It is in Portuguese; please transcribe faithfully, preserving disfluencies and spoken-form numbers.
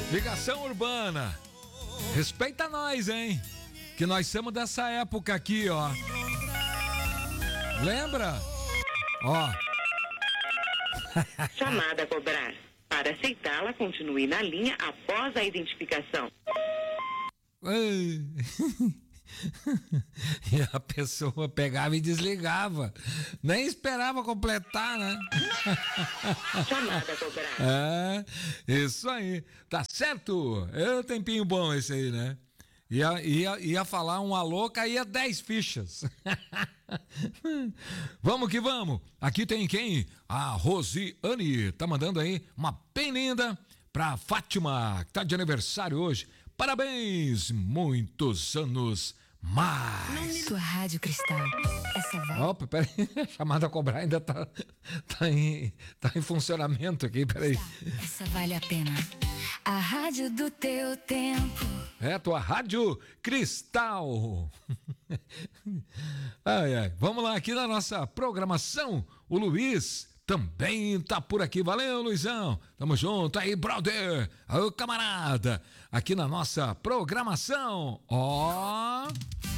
Ligação Urbana. Respeita nós, hein? Que nós somos dessa época aqui, ó. Lembra? Ó. Chamada a cobrar. Para aceitá-la, continue na linha após a identificação. E a pessoa pegava e desligava. Nem esperava completar, né? Chamada a cobrar. É, isso aí. Tá certo? É um tempinho bom esse aí, né? Ia, ia, ia falar um alô, caía dez fichas. Vamos que vamos. Aqui tem quem? A Rosiane tá mandando aí uma bem linda pra Fátima, que tá de aniversário hoje. Parabéns, muitos anos mais. Sua Rádio Cristal. Essa vai. Opa, peraí, a chamada a cobrar ainda tá, tá, em, tá em funcionamento aqui, peraí. Essa vale a pena. A rádio do teu tempo. É, tua Rádio Cristal. Ai, ai. Vamos lá, aqui na nossa programação, o Luiz também tá por aqui. Valeu, Luizão. Tamo junto aí, brother. Ô, camarada. Aqui na nossa programação. Ó.